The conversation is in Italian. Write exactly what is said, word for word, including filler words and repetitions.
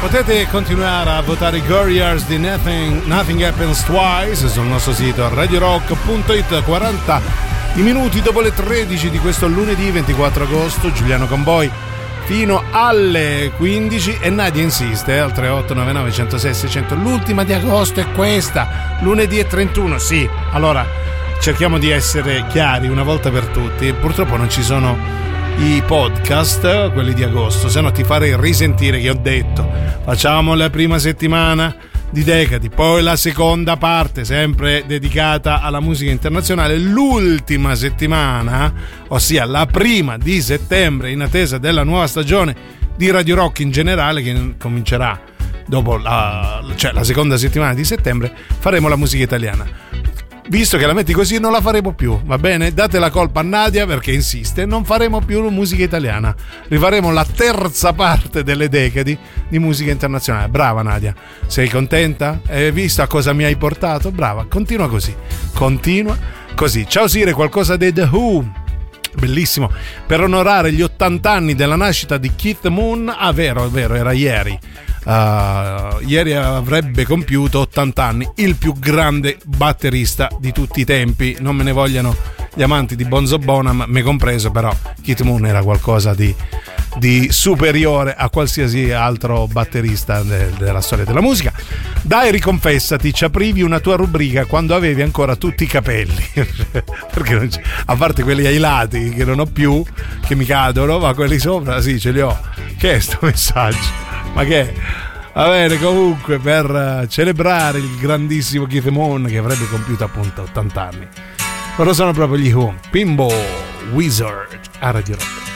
Potete continuare a votare Gorillaz di Nothing, Nothing Happens Twice sul nostro sito radio rock punto it. quaranta minuti dopo le tredici di questo lunedì ventiquattro agosto, Giuliano con voi fino alle quindici e Nadia insiste al tre otto nove nove uno zero sei sei zero zero. L'ultima di agosto è questa, lunedì e trentuno. Sì, allora cerchiamo di essere chiari una volta per tutti. Purtroppo non ci sono i podcast, quelli di agosto, se no ti farei risentire che ho detto facciamo la prima settimana di Decadi, poi la seconda parte sempre dedicata alla musica internazionale, l'ultima settimana, ossia la prima di settembre, in attesa della nuova stagione di Radio Rock in generale che comincerà dopo la, cioè la seconda settimana di settembre, faremo la musica italiana. Visto che la metti così non la faremo più, va bene? Date la colpa a Nadia perché insiste, non faremo più musica italiana, rifaremo la terza parte delle decadi di musica internazionale. Brava Nadia, sei contenta? Hai visto a cosa mi hai portato? Brava, continua così, continua così. Ciao Sire, qualcosa dei The Who? Bellissimo, per onorare gli ottanta anni della nascita di Keith Moon. Ah, vero, vero, era ieri. Uh, ieri avrebbe compiuto ottanta anni, il più grande batterista di tutti i tempi. Non me ne vogliano gli amanti di Bonzo Bonham, me compreso, però Keith Moon era qualcosa di, di superiore a qualsiasi altro batterista de, della storia della musica. Dai, riconfessati, ci aprivi una tua rubrica quando avevi ancora tutti i capelli perché non c- a parte quelli ai lati che non ho più, che mi cadono, ma quelli sopra sì, ce li ho. Che è sto messaggio? Ma che? Va bene, comunque, per celebrare il grandissimo Keith Moon che avrebbe compiuto appunto ottanta anni. Loro sono proprio gli Who. Pinball Wizard a Radio Rock.